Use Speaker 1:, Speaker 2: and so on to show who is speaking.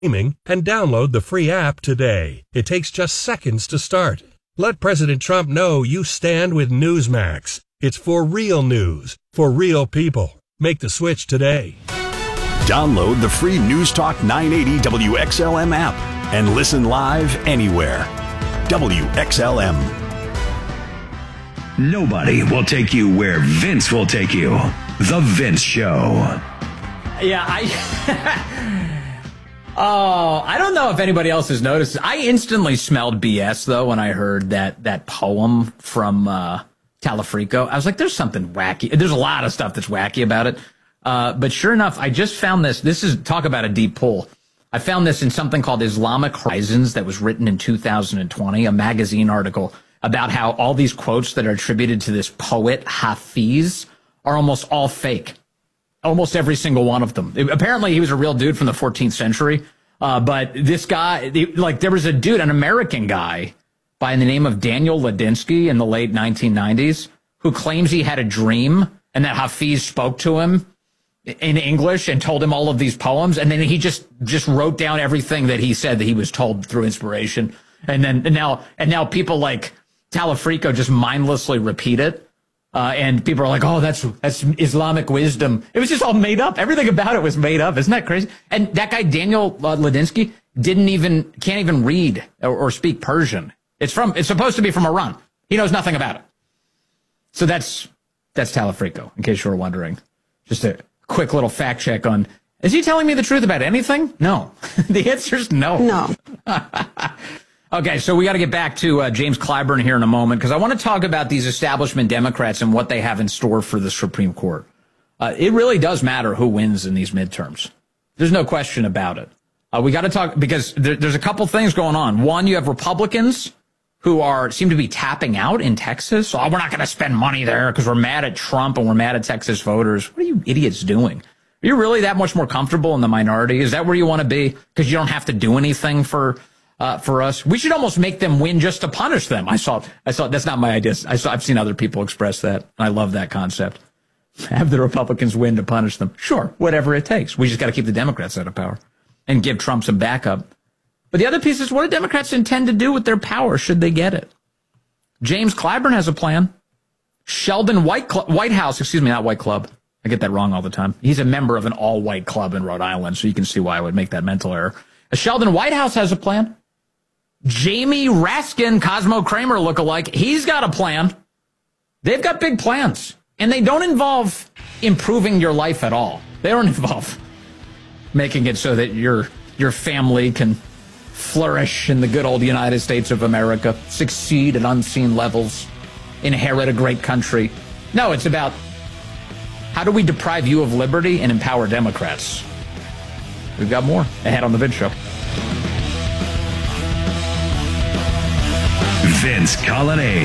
Speaker 1: and download the free app today. It takes just seconds to start. Let President Trump know you stand with Newsmax. It's for real news, for real people. Make the switch today.
Speaker 2: Download the free News Talk 980 WXLM app and listen live anywhere. WXLM.
Speaker 3: Nobody will take you where Vince will take you. The Vince Show.
Speaker 4: Yeah, I don't know if anybody else has noticed. I instantly smelled BS, though, when I heard that poem from Talafrico. I was like, there's something wacky. There's a lot of stuff that's wacky about it. But sure enough, I just found this. This is, talk about a deep pull. I found this in something called Islamic Horizons that was written in 2020, a magazine article about how all these quotes that are attributed to this poet Hafiz are almost all fake. Almost every single one of them. Apparently, he was a real dude from the 14th century. But this guy, there was a dude, an American guy by the name of Daniel Ladinsky in the late 1990s who claims he had a dream and that Hafiz spoke to him in English and told him all of these poems. And then he just wrote down everything that he said that he was told through inspiration. And now people like Talafrico just mindlessly repeat it. And people are like, oh, that's Islamic wisdom. It was just all made up. Everything about it was made up. Isn't that crazy? And that guy, Daniel Ladinsky, can't even read or speak Persian. It's supposed to be from Iran. He knows nothing about it. So that's Talafrico, in case you were wondering. Just a quick little fact check on, is he telling me the truth about anything? No. The answer is no.
Speaker 5: No.
Speaker 4: Okay, so we got to get back to James Clyburn here in a moment, because I want to talk about these establishment Democrats and what they have in store for the Supreme Court. It really does matter who wins in these midterms. There's no question about it. We got to talk, because there's a couple things going on. One, you have Republicans who seem to be tapping out in Texas. Oh, we're not going to spend money there because we're mad at Trump and we're mad at Texas voters. What are you idiots doing? Are you really that much more comfortable in the minority? Is that where you want to be? Because you don't have to do anything for us. We should almost make them win just to punish them. I saw that's not my idea. I've seen other people express that. And I love that concept. Have the Republicans win to punish them. Sure, whatever it takes. We just got to keep the Democrats out of power and give Trump some backup. But the other piece is, what do Democrats intend to do with their power should they get it? James Clyburn has a plan. Sheldon Whitehouse, not White Club. I get that wrong all the time. He's a member of an all-white club in Rhode Island, so you can see why I would make that mental error. Sheldon Whitehouse has a plan. Jamie Raskin, Cosmo Kramer lookalike, he's got a plan. They've got big plans, and they don't involve improving your life at all. They don't involve making it so that your family can flourish in the good old United States of America, succeed at unseen levels, inherit a great country. No, it's about how do we deprive you of liberty and empower Democrats? We've got more ahead on The Vince Show.
Speaker 3: Vince Colonnade.